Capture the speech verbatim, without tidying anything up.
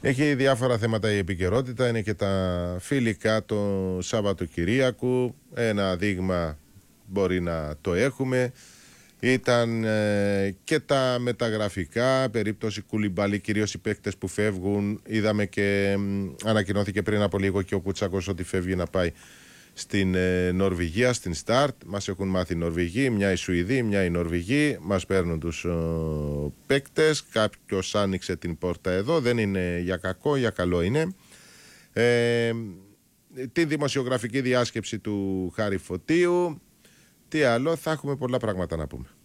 Έχει διάφορα θέματα η επικαιρότητα, είναι και τα φιλικά το Σαββατοκυριακού, ένα δείγμα μπορεί να το έχουμε. Ήταν ε, και τα μεταγραφικά, περίπτωση Κουλιμπάλη, κυρίως οι παίκτες που φεύγουν. Είδαμε και μ, ανακοινώθηκε πριν από λίγο και ο Κουτσάκος ότι φεύγει να πάει στην ε, Νορβηγία, στην Σταρτ. Μας έχουν μάθει οι Νορβηγοί, μια η Σουηδοί, μια οι Νορβηγοί. Μας παίρνουν τους ε, παίκτες. Κάποιος άνοιξε την πόρτα εδώ, δεν είναι για κακό, για καλό είναι. Ε, την δημοσιογραφική διάσκεψη του Χάρη Φωτίου. Τι άλλο, θα έχουμε πολλά πράγματα να πούμε.